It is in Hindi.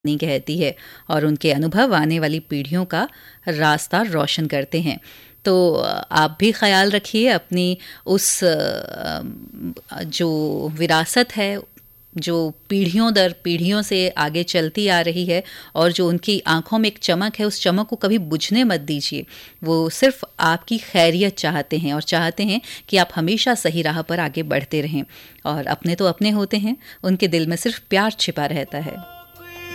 नहीं कहती है और उनके अनुभव आने वाली पीढ़ियों का रास्ता रोशन करते हैं। तो आप भी ख्याल रखिए अपनी उस जो विरासत है, जो पीढ़ियों दर पीढ़ियों से आगे चलती आ रही है, और जो उनकी आंखों में एक चमक है, उस चमक को कभी बुझने मत दीजिए। वो सिर्फ आपकी खैरियत चाहते हैं और चाहते हैं कि आप हमेशा सही राह पर आगे बढ़ते रहें। और अपने तो अपने होते हैं, उनके दिल में सिर्फ प्यार छिपा रहता है।